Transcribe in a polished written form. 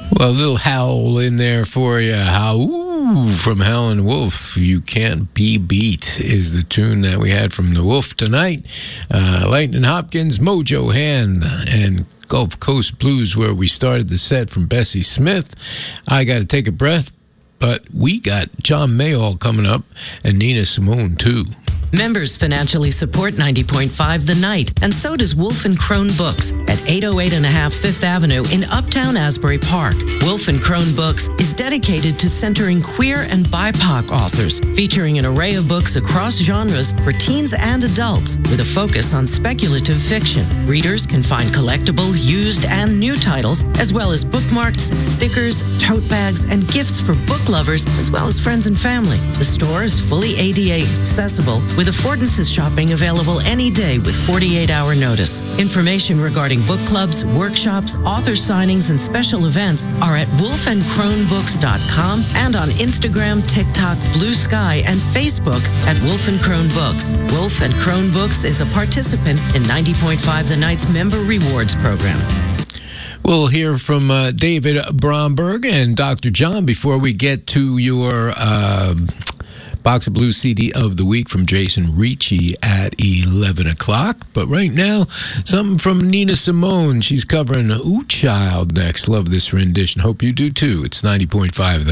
Well, a little howl in there for you. Howl from Howlin' Wolf. You Can't Be Beat is the tune that we had from the Wolf tonight. Lightning Hopkins, Mojo Hand, and Gulf Coast Blues, where we started the set from Bessie Smith. I Got to Take a Breath, but we got John Mayall coming up and Nina Simone, too. Members financially support 90.5 The Night, and so does Wolf & Crone Books at 808 and a half Fifth Avenue in Uptown Asbury Park. Wolf & Crone Books is dedicated to centering queer and BIPOC authors, featuring an array of books across genres for teens and adults, with a focus on speculative fiction. Readers can find collectible, used, and new titles, as well as bookmarks, stickers, tote bags, and gifts for book lovers, as well as friends and family. The store is fully ADA accessible, with affordances shopping available any day with 48-hour notice. Information regarding book clubs, workshops, author signings, and special events are at wolfandcronebooks.com and on Instagram, TikTok, Blue Sky, and Facebook at Wolf & Crone Books. Wolf & Crone Books is a participant in 90.5 The Night's Member Rewards Program. We'll hear from David Bromberg and Dr. John before we get to your Box of Blues CD of the Week from Jason Ricci at 11 o'clock. But right now, something from Nina Simone. She's covering Ooh Child next. Love this rendition. Hope you do too. It's 90.5.